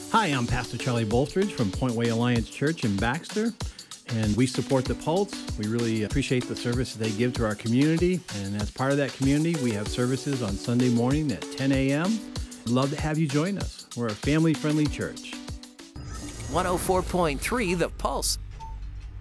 Hi, I'm Pastor Charlie Bolstridge from Point Way Alliance Church in Baxter, and we support the Pulse. We really appreciate the services they give to our community, and as part of that community, we have services on Sunday morning at 10 a.m. We'd love to have you join us. We're a family-friendly church. 104.3 The Pulse.